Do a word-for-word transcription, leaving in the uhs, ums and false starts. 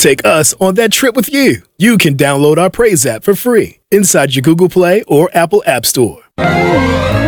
take us on that trip with you. You can download our Praise app for free inside your Google Play or Apple App Store.